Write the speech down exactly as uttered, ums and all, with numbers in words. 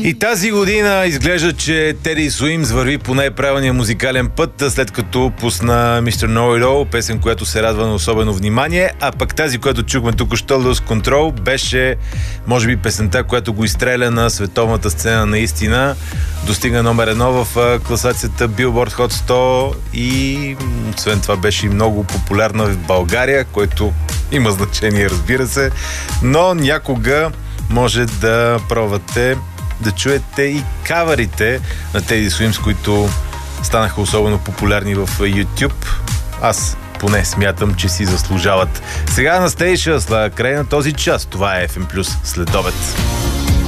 И тази година изглежда, че Теди Суимс върви по най-правилния музикален път, след като пусна мистер Know It All, песен, която се радва на особено внимание, а пък тази, която чухме тук, що Lose Control, беше, може би, песента, която го изстреля на световната сцена наистина. Достигна номер едно в класацията Billboard Hot сто и освен това беше и много популярна в България, което има значение, разбира се, но някога може да пробвате да чуете и каварите на Теди Суимс, които станаха особено популярни в YouTube. Аз поне смятам, че си заслужават. Сега на Стейша, край на този час. Това е еф ем Плюс следобед.